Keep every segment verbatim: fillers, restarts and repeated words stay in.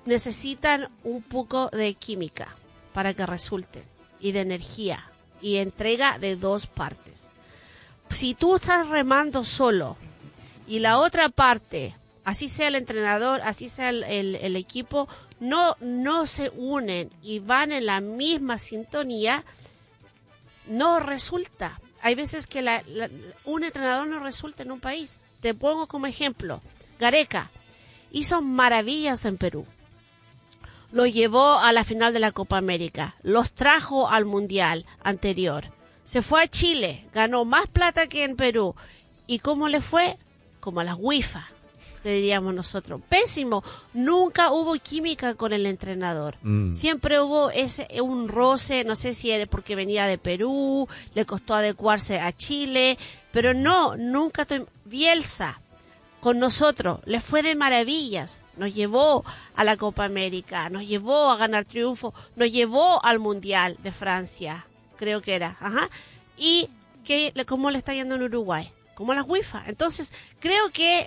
necesitan un poco de química para que resulten, y de energía, y entrega de dos partes. Si tú estás remando solo, y la otra parte, así sea el entrenador, así sea el, el, el equipo, no, no se unen y van en la misma sintonía, no resulta. Hay veces que la, la, un entrenador no resulta en un país. Te pongo como ejemplo, Gareca hizo maravillas en Perú. Los llevó a la final de la Copa América, los trajo al Mundial anterior. Se fue a Chile, ganó más plata que en Perú. ¿Y cómo le fue? Como a las huifas, que diríamos nosotros. Pésimo. Nunca hubo química con el entrenador. Mm. Siempre hubo ese un roce, no sé si era porque venía de Perú, le costó adecuarse a Chile, pero no, nunca. Estoy... Bielsa, con nosotros, le fue de maravillas. Nos llevó a la Copa América, nos llevó a ganar triunfo, nos llevó al Mundial de Francia, creo que era. Ajá. ¿Y qué, cómo le está yendo en Uruguay? Como las huifas. Entonces, creo que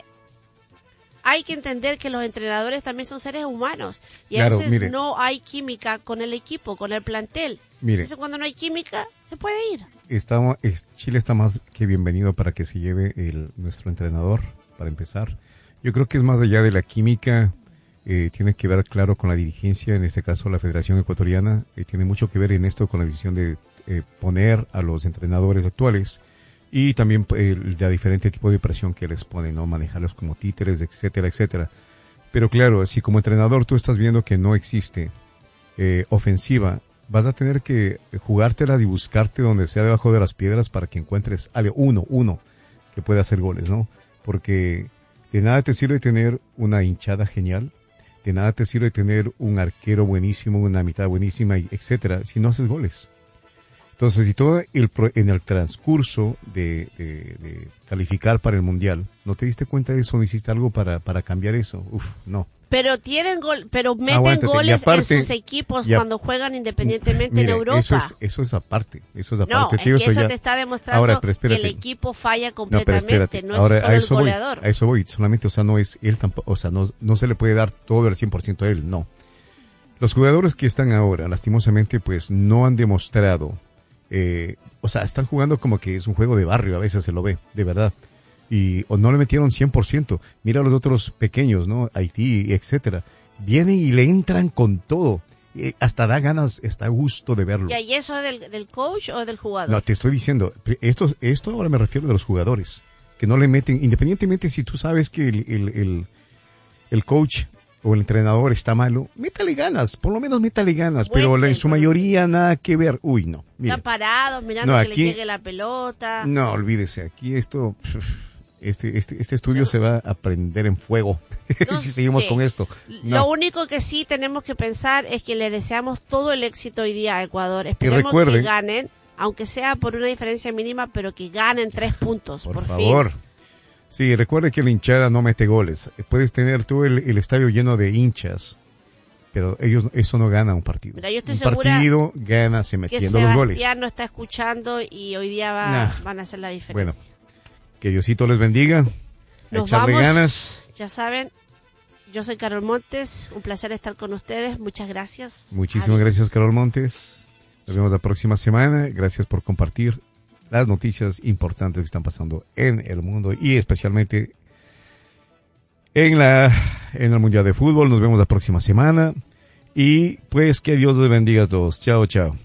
hay que entender que los entrenadores también son seres humanos y claro, a veces mire, no hay química con el equipo, con el plantel. Mire, entonces, cuando no hay química, se puede ir. Estamos, es, Chile está más que bienvenido para que se lleve el, nuestro entrenador, para empezar. Yo creo que es más allá de la química, eh, tiene que ver, claro, con la dirigencia, en este caso la Federación Ecuatoriana, eh, tiene mucho que ver en esto con la decisión de eh, poner a los entrenadores actuales y también eh, de diferente tipo de presión que les ponen, ¿no? Manejarlos como títeres, etcétera, etcétera. Pero claro, si como entrenador tú estás viendo que no existe eh, ofensiva, vas a tener que jugártela y buscarte donde sea debajo de las piedras para que encuentres algo, uno, uno, que pueda hacer goles, ¿no? Porque de nada te sirve tener una hinchada genial, de nada te sirve tener un arquero buenísimo, una mitad buenísima, etcétera, si no haces goles. Entonces, si todo el, en el transcurso de, de, de calificar para el Mundial, no te diste cuenta de eso, no hiciste algo para, para cambiar eso, uf, no. Pero tienen gol, pero meten Aguántate. goles aparte, en sus equipos ya, cuando juegan independientemente mire, en Europa. Eso es, eso es aparte, eso es aparte. No, es que eso ya... te está demostrando ahora, que el equipo falla completamente, no, no ahora, es solo a eso el goleador. Voy, a eso voy, solamente, o sea, no es él tampoco, o sea, no, no se le puede dar todo el cien por ciento a él, no. Los jugadores que están ahora, lastimosamente, pues no han demostrado, eh, o sea, están jugando como que es un juego de barrio, a veces se lo ve, de verdad. Y o no le metieron cien por ciento. Mira a los otros pequeños, ¿no? Haití, etcétera. Vienen y le entran con todo. Eh, hasta da ganas, está a gusto de verlo. ¿Y eso es del, del coach o del jugador? No, te estoy diciendo, esto, esto ahora me refiero de los jugadores. Que no le meten, independientemente si tú sabes que el, el, el, el coach o el entrenador está malo, métale ganas, por lo menos métale ganas, bueno, pero la, en su mayoría nada que ver. Uy, no. Están parados mirando no, que aquí, le llegue la pelota. No, olvídese, aquí esto... Este, este, este estudio no. se va a prender en fuego no si seguimos sé. con esto. No. Lo único que sí tenemos que pensar es que le deseamos todo el éxito hoy día a Ecuador. Esperemos recuerden, que ganen, aunque sea por una diferencia mínima, pero que ganen tres puntos, por, por favor. fin. Sí, recuerde que la hinchada no mete goles. Puedes tener tú el, el estadio lleno de hinchas, pero ellos eso no gana un partido. Mira, yo estoy un segura partido gana se metiendo que los goles. Sebastián no está escuchando y hoy día va, nah. van a hacer la diferencia. Bueno. Que Diosito les bendiga. Nos echarle vamos, ganas. Ya saben, yo soy Carol Montes. Un placer estar con ustedes. Muchas gracias. Muchísimas Adiós. gracias, Carol Montes. Nos vemos la próxima semana. Gracias por compartir las noticias importantes que están pasando en el mundo y especialmente en la en el Mundial de Fútbol. Nos vemos la próxima semana. Y pues que Dios les bendiga a todos. Chao, chao.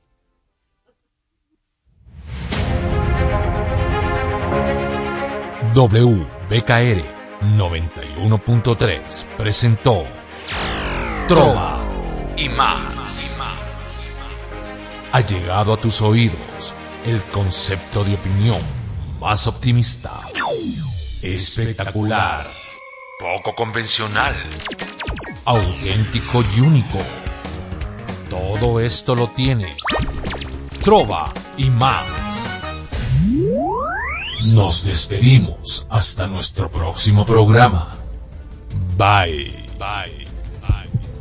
W B K R noventa y uno punto tres presentó Trova y más. Ha llegado a tus oídos el concepto de opinión más optimista, espectacular, poco convencional, auténtico y único. Todo esto lo tiene Trova y más. Nos despedimos hasta nuestro próximo programa. Bye. Bye.